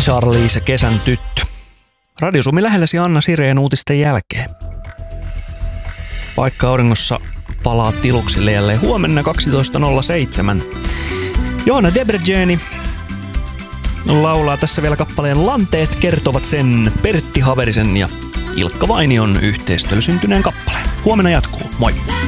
Charlize Kesän tyttö. Radio Suomi lähelläsi Anna Sireen uutisten jälkeen. Paikka auringossa palaa tiluksille jälleen huomenna 12.07. Johanna Debreceni laulaa tässä vielä kappaleen Lanteet kertovat sen, Pertti Haverisen ja Ilkka Vainion yhteistyöllä syntyneen kappaleen. Huomenna jatkuu. Moi!